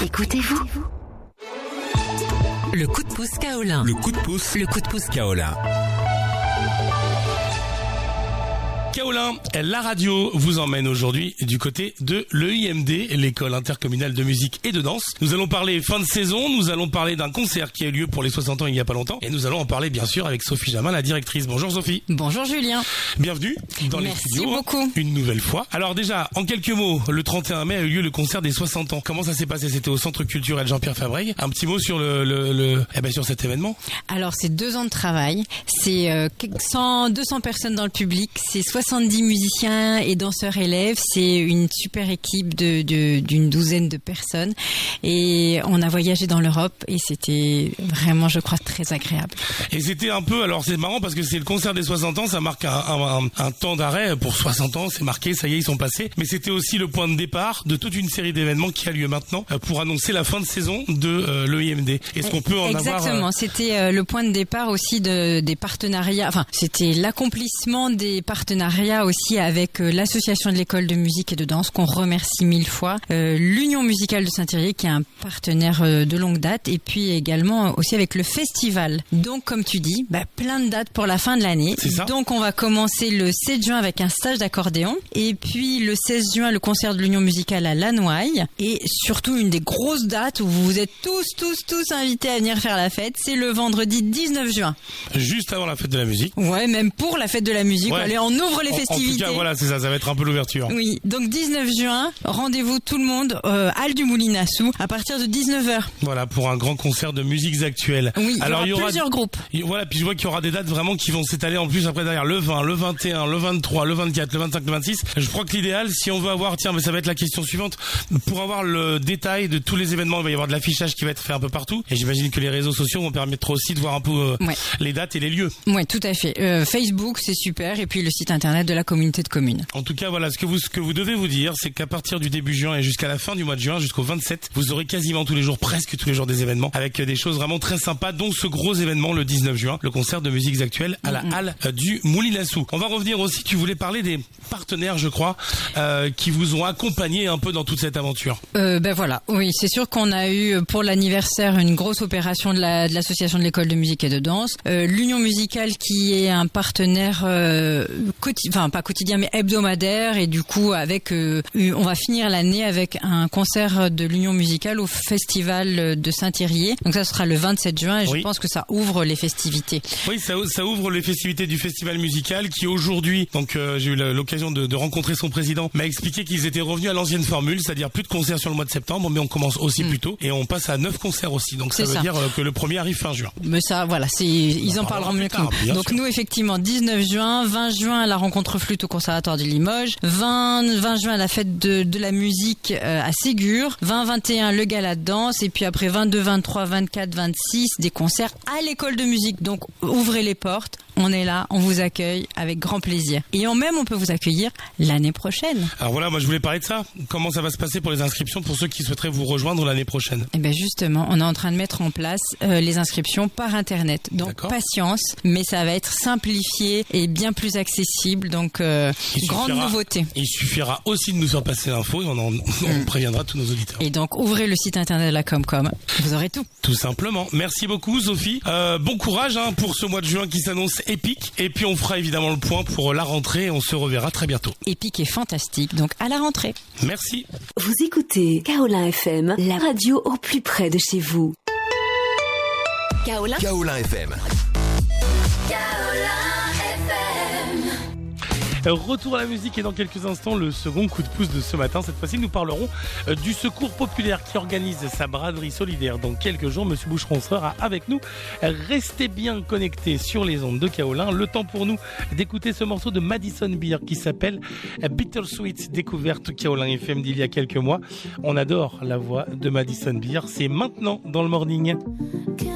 Écoutez-vous. Le coup de pouce Kaolin. Le coup de pouce. Le coup de pouce Kaolin. Kaolin, la radio vous emmène aujourd'hui du côté de l'EIMD, l'école intercommunale de musique et de danse. Nous allons parler fin de saison, nous allons parler d'un concert qui a eu lieu pour les 60 ans il y a pas longtemps et nous allons en parler bien sûr avec Sophie Jamin, la directrice. Bonjour Sophie. Bonjour Julien. Bienvenue dans les studios. Merci beaucoup. Une nouvelle fois. Alors déjà, en quelques mots, le 31 mai a eu lieu le concert des 60 ans. Comment ça s'est passé? C'était au Centre culturel Jean-Pierre Fabrègue. Un petit mot sur sur cet événement. Alors c'est 2 ans de travail, c'est 200 personnes dans le public, c'est 70 musiciens et danseurs élèves, c'est une super équipe d'une douzaine de personnes et on a voyagé dans l'Europe et c'était vraiment, je crois, très agréable. Et c'était un peu, alors c'est marrant parce que c'est le concert des 60 ans, ça marque un temps d'arrêt pour 60 ans, c'est marqué, ça y est, ils sont passés, mais c'était aussi le point de départ de toute une série d'événements qui a lieu maintenant pour annoncer la fin de saison de l'EIMD. Est-ce qu'on peut en avoir... Exactement, c'était le point de départ aussi des partenariats, enfin c'était l'accomplissement des partenariats aussi avec l'association de l'école de musique et de danse qu'on remercie 1000 fois, l'Union musicale de Saint-Thierry qui est un partenaire de longue date et puis également aussi avec le festival. Donc comme tu dis, plein de dates pour la fin de l'année. Donc on va commencer le 7 juin avec un stage d'accordéon et puis le 16 juin le concert de l'Union musicale à Lannoy et surtout une des grosses dates où vous êtes tous invités à venir faire la fête, c'est le vendredi 19 juin. Juste avant la fête de la musique. Ouais, même pour la fête de la musique. Ouais. Allez, on ouvre les festivités. En tout cas, voilà, c'est ça va être un peu l'ouverture. Oui, donc 19 juin, rendez-vous tout le monde, Halle du Moulin-à-Sous, à partir de 19h. Voilà, pour un grand concert de musiques actuelles. Oui, alors, il y aura plusieurs groupes. Voilà, puis je vois qu'il y aura des dates vraiment qui vont s'étaler en plus après derrière. Le 20, le 21, le 23, le 24, le 25, le 26. Je crois que l'idéal, si on veut avoir, mais ça va être la question suivante, pour avoir le détail de tous les événements, il va y avoir de l'affichage qui va être fait un peu partout. Et j'imagine que les réseaux sociaux vont permettre aussi de voir un peu les dates et les lieux. Oui, tout à fait. Facebook, c'est super. Et puis le site internet de la communauté de communes. En tout cas, voilà, ce que vous devez vous dire, c'est qu'à partir du début juin et jusqu'à la fin du mois de juin, jusqu'au 27, vous aurez quasiment tous les jours, presque tous les jours des événements, avec des choses vraiment très sympas, dont ce gros événement le 19 juin, le concert de musiques actuelles à la Halle du Moulin-à-Sous. On va revenir aussi, tu voulais parler des partenaires, je crois, qui vous ont accompagné un peu dans toute cette aventure. Voilà, oui, c'est sûr qu'on a eu pour l'anniversaire une grosse opération de l'association de l'école de musique et de danse, l'Union musicale qui est un partenaire pas quotidien mais hebdomadaire et du coup avec on va finir l'année avec un concert de l'Union musicale au festival de Saint-Thierry. Donc ça sera le 27 juin et je pense que ça ouvre les festivités. Oui, ça ouvre les festivités du festival musical qui aujourd'hui, donc j'ai eu l'occasion de rencontrer son président, m'a expliqué qu'ils étaient revenus à l'ancienne formule, c'est-à-dire plus de concerts sur le mois de septembre, mais on commence aussi plus tôt et on passe à 9 concerts aussi. Donc ça veut dire que le premier arrive fin juin. Mais ça, voilà, ils en parleront mieux que nous. Donc nous, effectivement, 19 juin, 20 juin, la rencontre flûte au Conservatoire de Limoges, 20 juin, la fête de la musique à Ségur, 20-21, le gala de danse, et puis après 22, 23, 24, 26, des concerts à l'école de musique. Donc ouvrez les portes. On est là, on vous accueille avec grand plaisir. Et on peut vous accueillir l'année prochaine. Alors voilà, moi je voulais parler de ça. Comment ça va se passer pour les inscriptions pour ceux qui souhaiteraient vous rejoindre l'année prochaine? Eh bien justement, on est en train de mettre en place les inscriptions par Internet. Donc patience, mais ça va être simplifié et bien plus accessible. Donc grande nouveauté. Il suffira aussi de nous faire passer l'info et on préviendra tous nos auditeurs. Et donc ouvrez le site internet de la Comcom, vous aurez tout. Tout simplement. Merci beaucoup Sophie. Bon courage pour ce mois de juin qui s'annonce épique. Et puis on fera évidemment le point pour la rentrée. On se reverra très bientôt. Épique et fantastique, donc à la rentrée. Merci. Vous écoutez Kaolin FM, la radio au plus près de chez vous. Kaolin FM. Retour à la musique et dans quelques instants le second coup de pouce de ce matin. Cette fois-ci nous parlerons du Secours Populaire qui organise sa braderie solidaire dans quelques jours. Monsieur Boucheron sera avec nous. Restez bien connectés sur les ondes de Kaolin. Le temps pour nous d'écouter ce morceau de Madison Beer qui s'appelle Bittersweet, découverte Kaolin FM d'il y a quelques mois. On adore la voix de Madison Beer. C'est maintenant dans le morning.